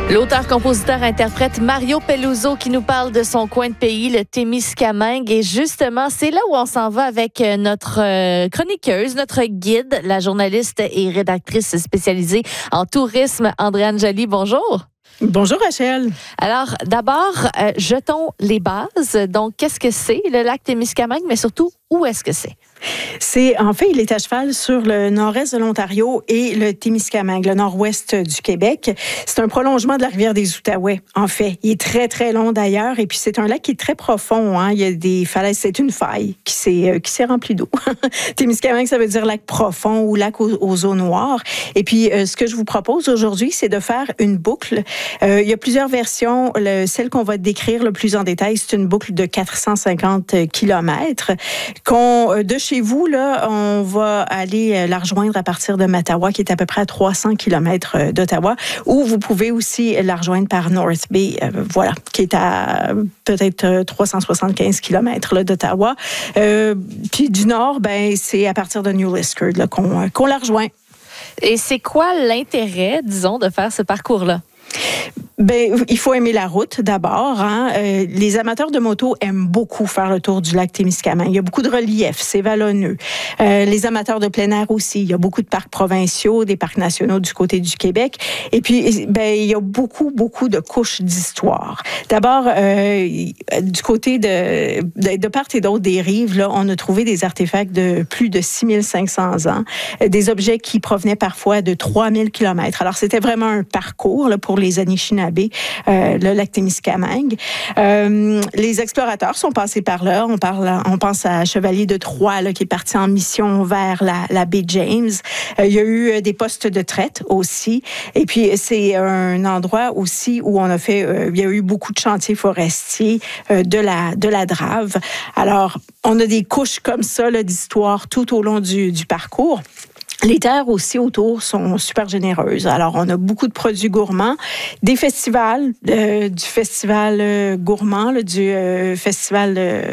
L'auteur, compositeur, interprète Mario Peluso qui nous parle de son coin de pays, le Témiscamingue. Et justement, c'est là où on s'en va avec notre chroniqueuse, notre guide, la journaliste et rédactrice spécialisée en tourisme, Andréane Joly. Bonjour. Bonjour Rachel. Alors, d'abord, jetons les bases. Donc, qu'est-ce que c'est le lac Témiscamingue, mais surtout, où est-ce que c'est? En fait, il est à cheval sur le nord-est de l'Ontario et le Témiscamingue, le nord-ouest du Québec. C'est un prolongement de la rivière des Outaouais, en fait. Il est très, très long d'ailleurs. Et puis, c'est un lac qui est très profond. Hein. Il y a des falaises. C'est une faille qui s'est remplie d'eau. Témiscamingue, ça veut dire lac profond ou lac aux eaux noires. Et puis, ce que je vous propose aujourd'hui, c'est de faire une boucle. Il y a plusieurs versions. Celle qu'on va décrire le plus en détail, c'est une boucle de 450 kilomètres. De chez vous, là, on va aller la rejoindre à partir de Mattawa, qui est à peu près à 300 kilomètres d'Ottawa, ou vous pouvez aussi la rejoindre par North Bay, qui est à peut-être 375 kilomètres d'Ottawa. Puis du nord, c'est à partir de New Liskeard là, qu'on la rejoint. Et c'est quoi l'intérêt, disons, de faire ce parcours-là? Il faut aimer la route d'abord. Hein. Les amateurs de moto aiment beaucoup faire le tour du lac Témiscamingue. Il y a beaucoup de relief, c'est vallonneux. Les amateurs de plein air aussi. Il y a beaucoup de parcs provinciaux, des parcs nationaux du côté du Québec. Et puis, il y a beaucoup, beaucoup de couches d'histoire. D'abord, du côté de part et d'autre des rives, là, on a trouvé des artefacts de plus de 6500 ans, des objets qui provenaient parfois de 3000 kilomètres. Alors, c'était vraiment un parcours là, pour les Anishinaabe, le lac Témiscamingue. Les explorateurs sont passés par là. On pense à Chevalier de Troyes là, qui est parti en mission vers la baie James. Il y a eu des postes de traite aussi. Et puis, c'est un endroit aussi où il y a eu beaucoup de chantiers forestiers de la Drave. Alors, on a des couches comme ça là, d'histoire tout au long du parcours. Les terres aussi autour sont super généreuses. Alors, on a beaucoup de produits gourmands, des festivals, du festival gourmand, là, du festival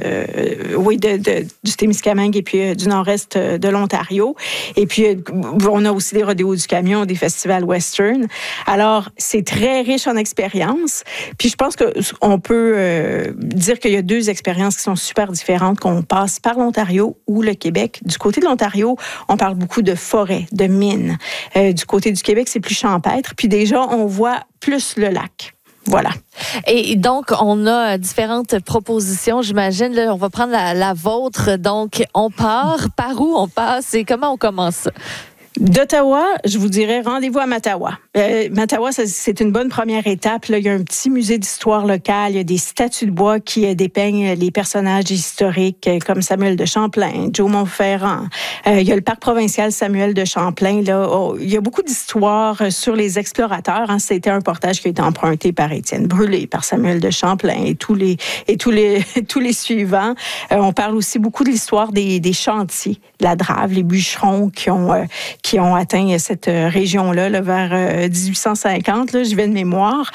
du Témiscamingue et puis du nord-est de l'Ontario. Et puis, on a aussi des rodéos du camion, des festivals western. Alors, c'est très riche en expériences. Puis, je pense qu'on peut dire qu'il y a deux expériences qui sont super différentes, qu'on passe par l'Ontario ou le Québec. Du côté de l'Ontario, on parle beaucoup de forêt, de mines. Du côté du Québec, c'est plus champêtre. Puis déjà, on voit plus le lac. Voilà. Et donc, on a différentes propositions, j'imagine. Là, on va prendre la vôtre. Donc, on part. Par où on passe et comment on commence? D'Ottawa, je vous dirais rendez-vous à Mattawa. Mattawa, c'est une bonne première étape. Là, il y a un petit musée d'histoire locale. Il y a des statues de bois qui dépeignent les personnages historiques comme Samuel de Champlain, Joe Montferrand. Il y a le parc provincial Samuel de Champlain. Là. Il y a beaucoup d'histoires sur les explorateurs. Hein. C'était un portage qui a été emprunté par Étienne Brûlé, par Samuel de Champlain et tous les suivants. On parle aussi beaucoup de l'histoire des chantiers, la Drave, les bûcherons qui ont atteint cette région-là là, vers 1850, là, j'y vais de mémoire.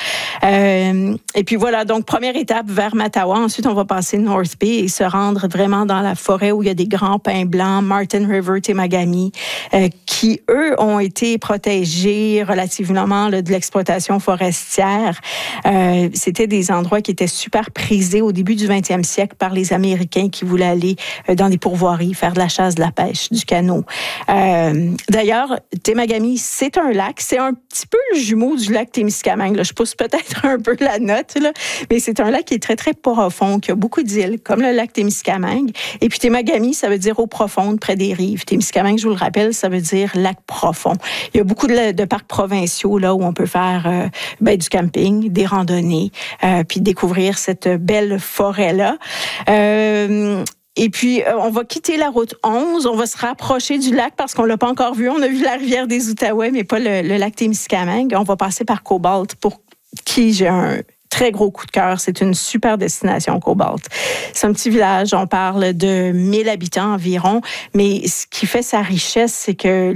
Et puis voilà, donc première étape vers Mattawa. Ensuite, on va passer North Bay et se rendre vraiment dans la forêt où il y a des grands pins blancs, Martin River, Temagami, qui, eux, ont été protégés relativement là, de l'exploitation forestière. C'était des endroits qui étaient super prisés au début du 20e siècle par les Américains qui voulaient aller dans des pourvoiries, faire de la chasse, de la pêche, du canot. D'ailleurs, Temagami, c'est un lac. C'est un petit peu le jumeau du lac Témiscamingue. Là. Je pousse peut-être un peu la note, là, mais c'est un lac qui est très, très profond, qui a beaucoup d'îles, comme le lac Témiscamingue. Et puis Temagami, ça veut dire eau profonde près des rives. Témiscamingue, je vous le rappelle, ça veut dire lac profond. Il y a beaucoup de parcs provinciaux là où on peut faire du camping, des randonnées, puis découvrir cette belle forêt-là. Et puis, on va quitter la route 11. On va se rapprocher du lac parce qu'on l'a pas encore vu. On a vu la rivière des Outaouais, mais pas le lac Témiscamingue. On va passer par Cobalt, pour qui j'ai un très gros coup de cœur. C'est une super destination, Cobalt. C'est un petit village. On parle de 1000 habitants environ. Mais ce qui fait sa richesse, c'est que